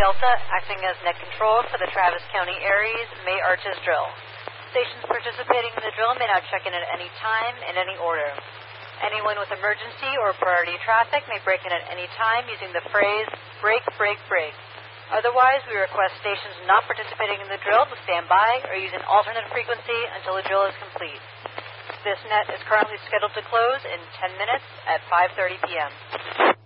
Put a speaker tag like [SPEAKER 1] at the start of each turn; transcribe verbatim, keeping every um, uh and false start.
[SPEAKER 1] Delta, acting as net control for the Travis County Aries May Arches drill. Stations participating in the drill may now check in at any time in any order. Anyone with emergency or priority traffic may break in at any time using the phrase, break, break, break. Otherwise, we request stations not participating in the drill to stand by or use an alternate frequency until the drill is complete. This net is currently scheduled to close in ten minutes at five thirty p m